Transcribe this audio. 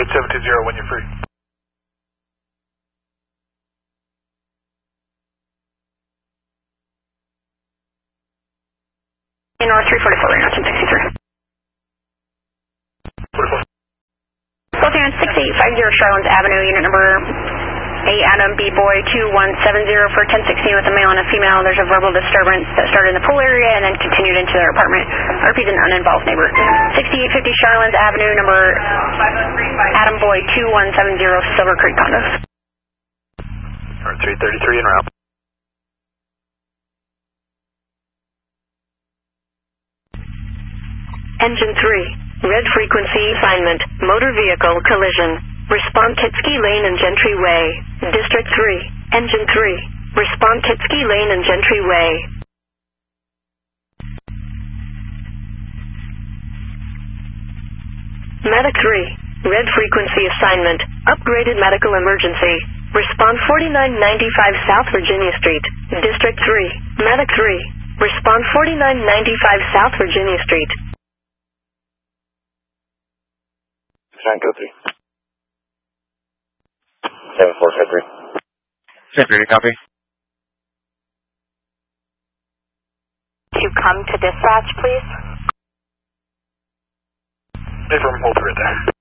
Code 720 when you're free. North 344, right now, 1063. 44. Both units 6850 Charlotte Avenue, unit number A Adam B Boy 2170 for 1016 with a male and a female. There's a verbal disturbance that started in the pool area and then continued into their apartment. RP is an uninvolved neighbor. 6850 Charlotte Avenue, number Adam Boy 2170 Silver Creek condos. Alright, 333 en route. Engine 3, red frequency assignment, motor vehicle collision. Respond Kitsky Lane and Gentry Way. District 3, Engine 3, respond Kitsky Lane and Gentry Way. Medic 3, red frequency assignment, upgraded medical emergency. Respond 4995 South Virginia Street. District 3, Medic 3, respond 4995 South Virginia Street. Go 3. 7453. 730, copy. To come to dispatch, please. Affirm, hold right there.